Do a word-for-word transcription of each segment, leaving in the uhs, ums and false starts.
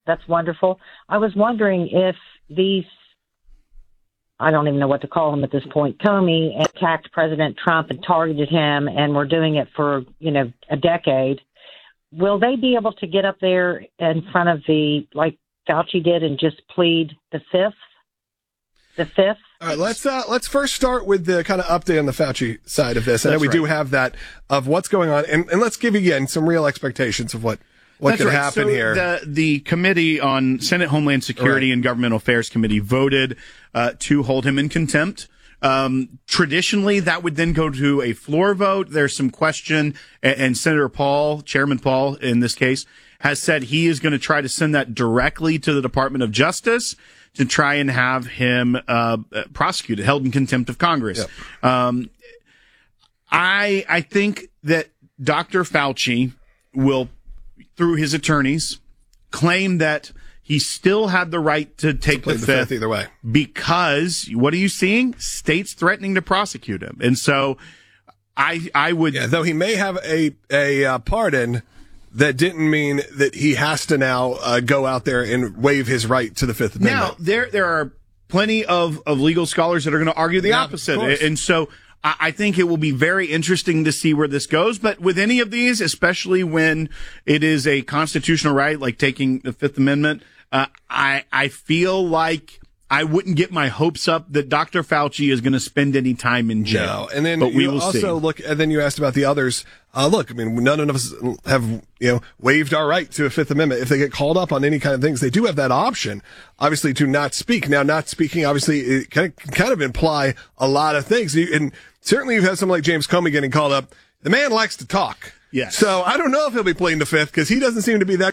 That's wonderful. I was wondering if these, I don't even know what to call him at this point, Comey attacked President Trump and targeted him, and were doing it for, you know, a decade. Will they be able to get up there in front of the, like Fauci did, and just plead the fifth? The fifth? All right, let's uh, let's first start with the kind of update on the Fauci side of this. I know we right. do have that of what's going on, and, and let's give you again some real expectations of what what That's could right. happen so here. The, the committee on Senate Homeland Security right. and Governmental Affairs Committee voted uh, to hold him in contempt. Um, traditionally, that would then go to a floor vote. There's some question, and, and Senator Paul, Chairman Paul, in this case, has said he is going to try to send that directly to the Department of Justice to try and have him uh, prosecuted, held in contempt of Congress. Yep. Um, I I think that Doctor Fauci will, through his attorneys, claim that he still had the right to take Play the, the fifth, fifth either way. because what are you seeing? States threatening to prosecute him, and so I I would. Yeah, though he may have a a uh, pardon, that didn't mean that he has to now uh, go out there and waive his right to the Fifth Amendment. Now, there there are plenty of, of legal scholars that are going to argue the Yeah, opposite. of course. And so I, I think it will be very interesting to see where this goes. But with any of these, especially when it is a constitutional right, like taking the Fifth Amendment, uh, I, I feel like I wouldn't get my hopes up that Doctor Fauci is going to spend any time in jail. No, and then but we you will also see. look, and then you asked about the others. Uh, look, I mean, none of us have, you know, waived our right to a Fifth Amendment. If they get called up on any kind of things, they do have that option, obviously, to not speak. Now, not speaking, obviously, it can kind of imply a lot of things. And certainly you've had someone like James Comey getting called up. The man likes to talk. Yes. So I don't know if he'll be pleading the Fifth, because he doesn't seem to be that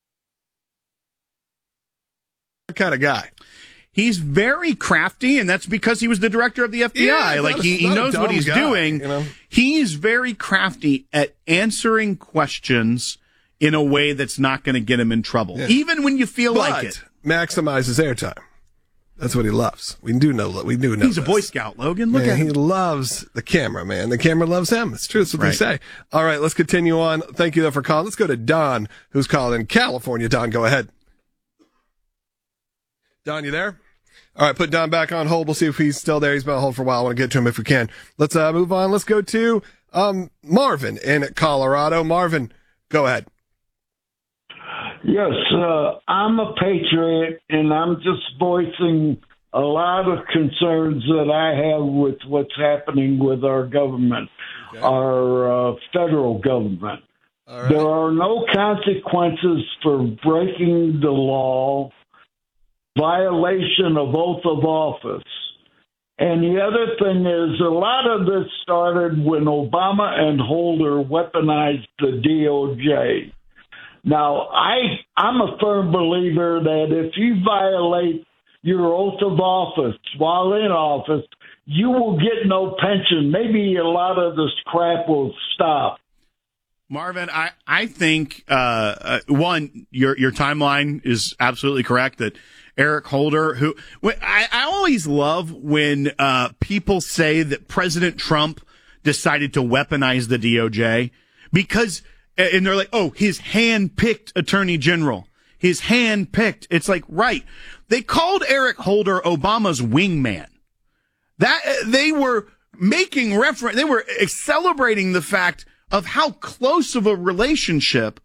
kind of guy. He's very crafty, and that's because he was the director of the F B I. Yeah, like not a- he, he not a knows what dumb he's guy, doing. you know? He's very crafty at answering questions in a way that's not going to get him in trouble, Yeah. even when you feel But like it. maximizes airtime. That's what he loves. We do know. We do know. He's a this. Boy Scout, Logan. Look Man, at he him. loves the camera, man. The camera loves him. It's true. That's what Right. they say. All right, let's continue on. Thank you, though, for calling. Let's go to Don, who's calling in California. Don, go ahead. Don, you there? All right, put Don back on hold. We'll see if he's still there. He's been on hold for a while. I want to get to him if we can. Let's uh, move on. Let's go to um, Marvin in Colorado. Marvin, go ahead. Yes, uh, I'm a patriot, and I'm just voicing a lot of concerns that I have with what's happening with our government, Okay. our uh, federal government. All right. There are no consequences for breaking the law, violation of oath of office. And the other thing is, a lot of this started when Obama and Holder weaponized the D O J. Now, I, I'm a firm believer that if you violate your oath of office while in office, you will get no pension. Maybe a lot of this crap will stop. Marvin, I, I think, uh, uh, one, your, your timeline is absolutely correct that Eric Holder, who, I, I always love when, uh, people say that President Trump decided to weaponize the D O J because, and they're like, oh, his hand-picked attorney general. His hand-picked. It's like, right. They called Eric Holder Obama's wingman. That, they were making reference, they were celebrating the fact of how close of a relationship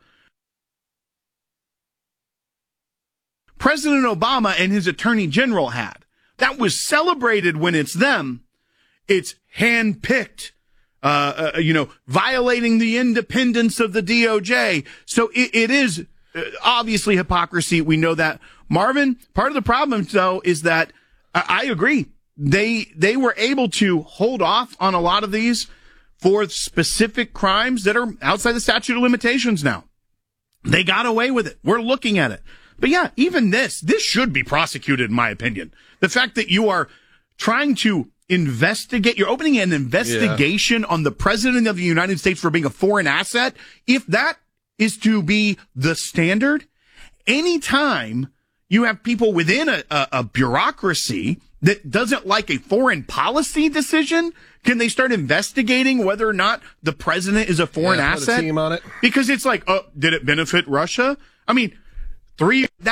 President Obama and his attorney general had. That was celebrated when it's them. It's hand-picked, uh, uh, you know, violating the independence of the D O J. So it, it is uh, obviously hypocrisy. We know that. Marvin, part of the problem, though, is that I, I agree. They, they were able to hold off on a lot of these for specific crimes that are outside the statute of limitations now. They got away with it. We're looking at it. But yeah, even this, this should be prosecuted, in my opinion. The fact that you are trying to investigate, you're opening an investigation yeah. on the president of the United States for being a foreign asset. If that is to be the standard, anytime you have people within a, a, a bureaucracy that doesn't like a foreign policy decision, can they start investigating whether or not the president is a foreign yeah, put asset? a team on it. Because it's like, oh, did it benefit Russia? I mean, three